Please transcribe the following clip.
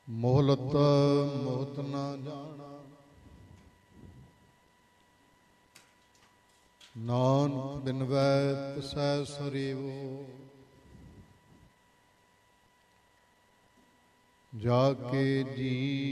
ਮੋਹਲਤ ਮੋਹਤ ਨਾ ਜਾਣਾ, ਨਾਨਕ ਬਿਨਵੈ ਤਿਸੈ ਸਰੀਵੋ। ਜਾ ਕੇ ਜੀ